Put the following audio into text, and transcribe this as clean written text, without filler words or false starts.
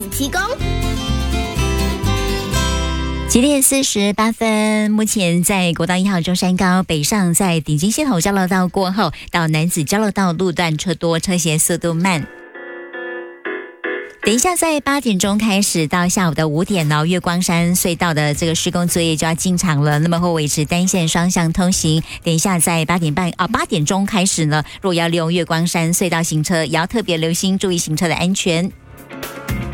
提供。 7点48分，目前在国道1号中山高北上，在顶金溪头交流道过后，到南子交流道路段车多，车行速度慢。等一下，在8点钟开始到下午的5点呢，月光山隧道的这个施工作业就要进场了，那么会维持单线双向通行。等一下在8点钟开始呢，若要利用月光山隧道行车，也要特别留心注意行车的安全。